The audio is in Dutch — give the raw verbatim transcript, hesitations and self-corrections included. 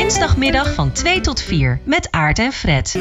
Dinsdagmiddag van twee tot vier met Aart en Fred.